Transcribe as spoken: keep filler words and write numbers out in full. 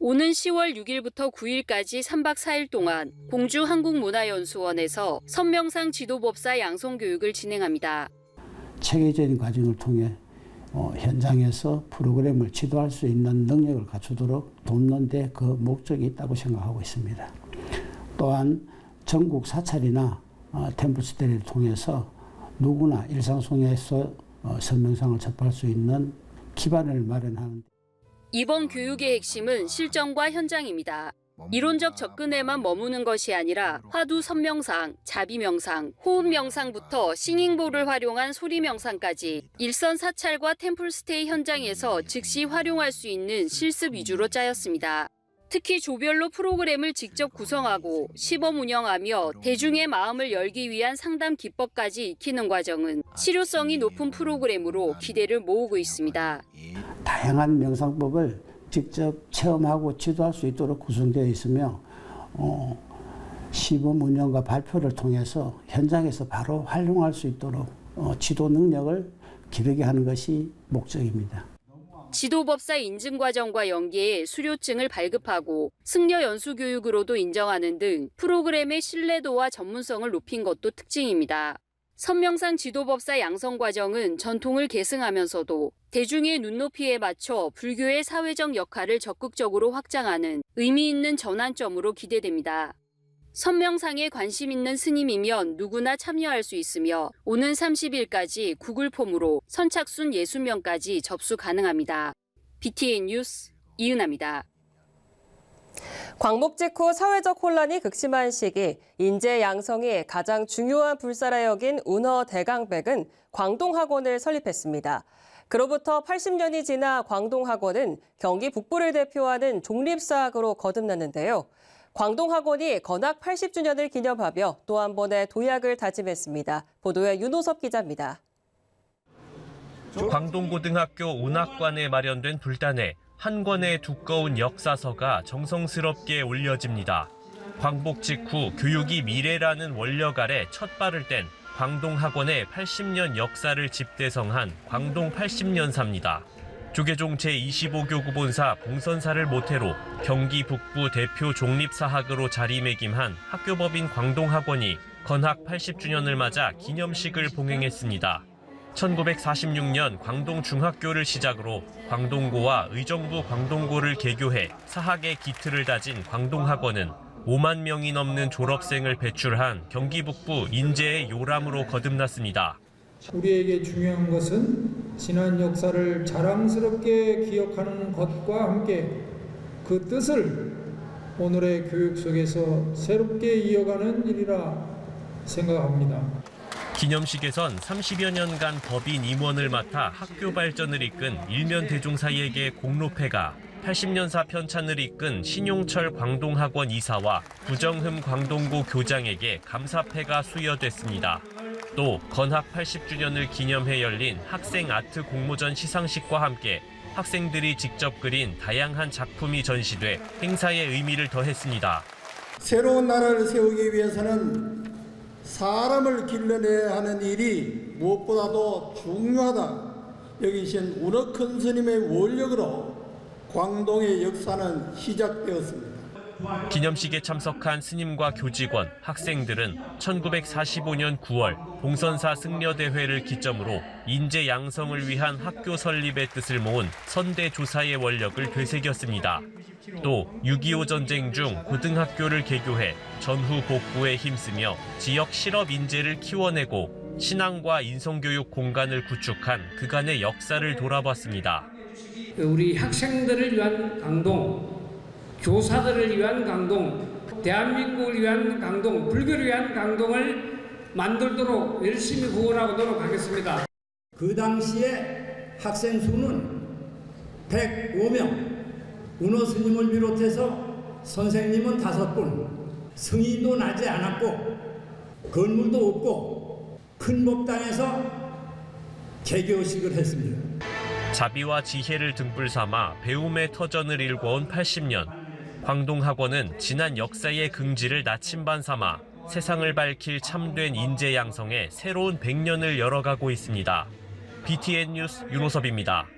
오는 시월 육일부터 구일까지 삼박 사일 동안 공주 한국문화연수원에서 선명상 지도법사 양성교육을 진행합니다. 체계적인 과정을 통해 어, 현장에서 프로그램을 지도할 수 있는 능력을 갖추도록 돕는 데 그 목적이 있다고 생각하고 있습니다. 또한 전국 사찰이나 어, 템플스테이를 통해서 누구나 일상 속에서 어, 선명상을 접할 수 있는 기반을 마련하는 데 이번 교육의 핵심은 실전과 현장입니다. 이론적 접근에만 머무는 것이 아니라 화두 선명상, 자비 명상, 호흡 명상부터 싱잉볼을 활용한 소리 명상까지 일선 사찰과 템플스테이 현장에서 즉시 활용할 수 있는 실습 위주로 짜였습니다. 특히 조별로 프로그램을 직접 구성하고 시범 운영하며 대중의 마음을 열기 위한 상담 기법까지 익히는 과정은 실효성이 높은 프로그램으로 기대를 모으고 있습니다. 다양한 명상법을 직접 체험하고 지도할 수 있도록 구성되어 있으며 어, 시범 운영과 발표를 통해서 현장에서 바로 활용할 수 있도록 어, 지도 능력을 기르게 하는 것이 목적입니다. 지도법사 인증 과정과 연계해 수료증을 발급하고 승려 연수 교육으로도 인정하는 등 프로그램의 신뢰도와 전문성을 높인 것도 특징입니다. 선명상 지도법사 양성 과정은 전통을 계승하면서도 대중의 눈높이에 맞춰 불교의 사회적 역할을 적극적으로 확장하는 의미 있는 전환점으로 기대됩니다. 선명상에 관심 있는 스님이면 누구나 참여할 수 있으며 오는 삼십일까지 구글 폼으로 선착순 육십 명까지 접수 가능합니다. 비티엔 뉴스 이은하입니다. 광복 직후 사회적 혼란이 극심한 시기 인재 양성이 가장 중요한 불사라 여긴 운어 대강백은 광동학원을 설립했습니다. 그로부터 팔십 년이 지나 광동학원은 경기 북부를 대표하는 종립사학으로 거듭났는데요. 광동학원이 건학 팔십 주년을 기념하며 또 한 번의 도약을 다짐했습니다. 보도에 윤호섭 기자입니다. 광동고등학교 운학관에 마련된 불단에 한 권의 두꺼운 역사서가 정성스럽게 올려집니다. 광복 직후 교육이 미래라는 원력 아래 첫 발을 뗀 광동학원의 팔십 년 역사를 집대성한 광동 팔십 년사입니다. 조계종 제이십오 교구 본사 봉선사를 모태로 경기 북부 대표 종립사학으로 자리매김한 학교법인 광동학원이 건학 팔십 주년을 맞아 기념식을 봉행했습니다. 천구백사십육 년 광동중학교를 시작으로 광동고와 의정부 광동고를 개교해 사학의 기틀을 다진 광동학원은 오만 명이 넘는 졸업생을 배출한 경기 북부 인재의 요람으로 거듭났습니다. 우리에게 중요한 것은 지난 역사를 자랑스럽게 기억하는 것과 함께 그 뜻을 오늘의 교육 속에서 새롭게 이어가는 일이라 생각합니다. 기념식에선 삼십여 년간 법인 임원을 맡아 학교 발전을 이끈 일면 대종사에게 공로패가, 팔십 년사 편찬을 이끈 신용철 광동학원 이사와 구정흠 광동고 교장에게 감사패가 수여됐습니다. 또 건학 팔십 주년을 기념해 열린 학생 아트 공모전 시상식과 함께 학생들이 직접 그린 다양한 작품이 전시돼 행사의 의미를 더했습니다. 새로운 나라를 세우기 위해서는 사람을 길러내야 하는 일이 무엇보다도 중요하다 여기신 운어 큰 스님의 원력으로 광동의 역사는 시작되었습니다. 기념식에 참석한 스님과 교직원, 학생들은 천구백사십오 년 구월 봉선사 승려대회를 기점으로 인재 양성을 위한 학교 설립의 뜻을 모은 선대조사의 원력을 되새겼습니다. 또 육이오 전쟁 중 고등학교를 개교해 전후 복구에 힘쓰며 지역 실업 인재를 키워내고 신앙과 인성교육 공간을 구축한 그간의 역사를 돌아봤습니다. 우리 학생들을 위한 강동, 교사들을 위한 강동, 대한민국을 위한 강동, 불교를 위한 강동을 만들도록 열심히 구원하고 노력하겠습니다. 그 당시에 학생 수는 백오 명, 운어 스님을 비롯해서 선생님은 다섯 분, 승인도 나지 않았고 건물도 없고 큰 법당에서 개교식을 했습니다. 자비와 지혜를 등불 삼아 배움의 터전을 일궈온 팔십 년. 광동학원은 지난 역사의 긍지를 나침반 삼아 세상을 밝힐 참된 인재 양성에 새로운 백 년을 열어가고 있습니다. 비티엔 뉴스 윤호섭입니다.